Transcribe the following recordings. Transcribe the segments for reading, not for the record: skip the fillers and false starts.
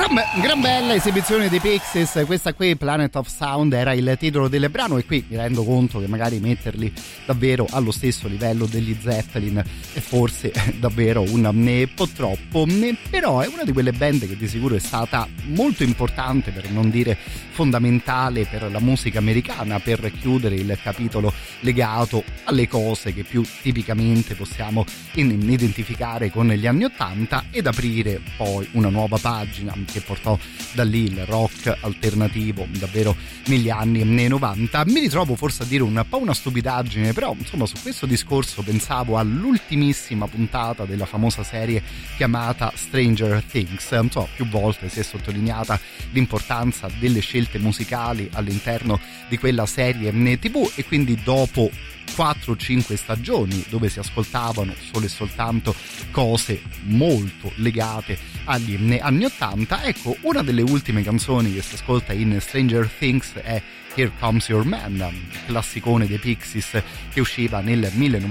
Gran bella esibizione dei Pixies, questa qui, Planet of Sound, era il titolo del brano, e qui mi rendo conto che magari metterli davvero allo stesso livello degli Zeppelin è forse davvero un po' troppo, però è una di quelle band che di sicuro è stata molto importante, per non dire fondamentale, per la musica americana, per chiudere il capitolo legato alle cose che più tipicamente possiamo identificare con gli anni '80 ed aprire poi una nuova pagina che portò da lì il rock alternativo davvero negli anni 90. Mi ritrovo forse a dire un po' una stupidaggine, però insomma su questo discorso pensavo all'ultimissima puntata della famosa serie chiamata Stranger Things. Più volte si è sottolineata l'importanza delle scelte musicali all'interno di quella serie TV, e quindi dopo 4 o 5 stagioni dove si ascoltavano solo e soltanto cose molto legate agli anni '80, ecco, una delle ultime canzoni che si ascolta in Stranger Things è Here Comes Your Man, classicone dei Pixies che usciva nel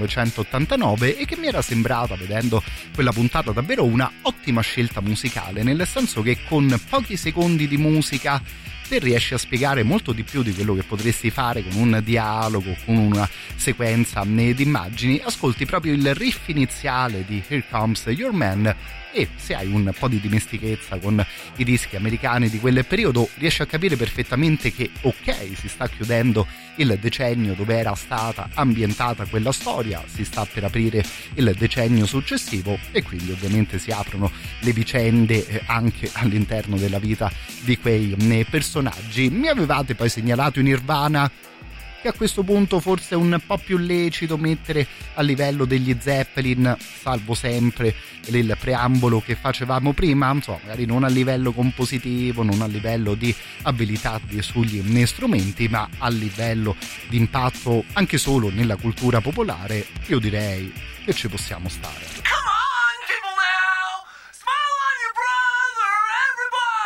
1989 e che mi era sembrata, vedendo quella puntata, davvero una ottima scelta musicale, nel senso che con pochi secondi di musica te riesci a spiegare molto di più di quello che potresti fare con un dialogo, con una sequenza di immagini. Ascolti proprio il riff iniziale di Here Comes Your Man e se hai un po' di dimestichezza con i dischi americani di quel periodo riesci a capire perfettamente che ok, si sta chiudendo il decennio dove era stata ambientata quella storia, si sta per aprire il decennio successivo e quindi ovviamente si aprono le vicende anche all'interno della vita di quei personaggi. Mi avevate poi segnalato in Nirvana, che a questo punto forse è un po' più lecito mettere a livello degli Zeppelin, salvo sempre il preambolo che facevamo prima, magari non a livello compositivo, non a livello di abilità sugli strumenti, ma a livello di impatto anche solo nella cultura popolare. Io direi che ci possiamo stare. Come on!